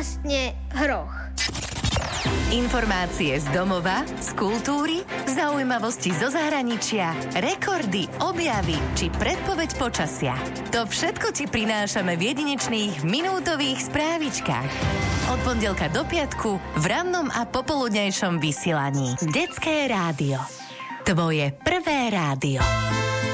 vlastne hroch? Informácie z domova, z kultúry, zaujímavosti zo zahraničia, rekordy, objavy či predpoveď počasia. To všetko ti prinášame v jedinečných minútových správičkách. Od pondelka do piatku v rannom a popoludnejšom vysielaní. Detské rádio. Tvoje prvé rádio.